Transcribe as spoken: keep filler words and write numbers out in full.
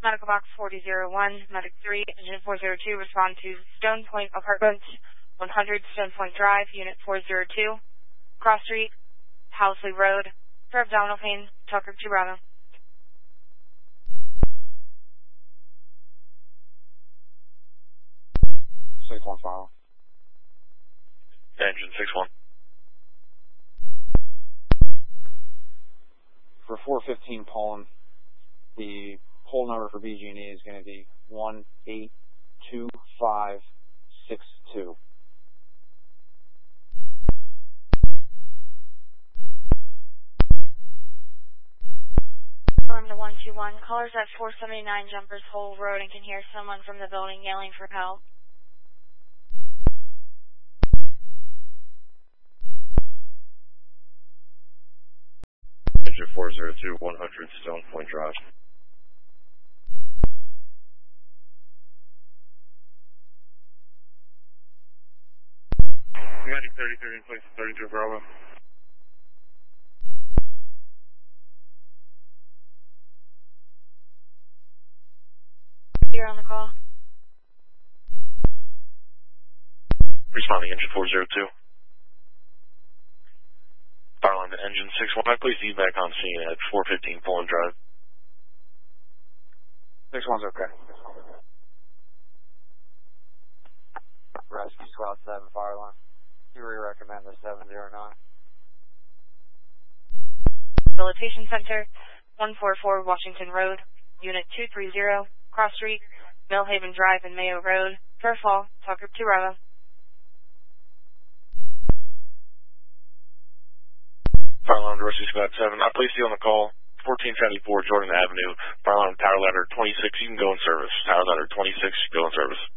Medical Box forty oh one, Medic three, Engine four oh two, respond to Stone Point Apartments, one hundred Stone Point Drive, Unit four oh two, Cross Street, Housley Road, for abdominal pain, Tucker to Bravo. six one file. Engine six one. For four fifteen Poland, the poll number for B G and E is going to be one eight two five six two. From the one two one, callers at four seventy-nine Jumpers Hole Road and can hear someone from the building yelling for help. Engine four oh two, one hundred Stone Point Drive. United thirty-three in place, thirty-two Bravo. You're on the call. Responding, Engine four oh two. Fireline to Engine six one. I place these back on scene at four fifteen Poland Drive. six one's okay. Rescue Squad seven Fireline. You re-recommend the seven oh nine. Rehabilitation Center, one forty-four Washington Road, Unit two thirty, Cross Street, Millhaven Drive and Mayo Road, Fair Fall, Tucker to Bravo. Fireline to Rescue Squad seven. I place you on the call. fourteen seventy-four Jordan Avenue. Fireline Tower Ladder twenty-six. You can go in service. Tower Ladder twenty-six. Go in service.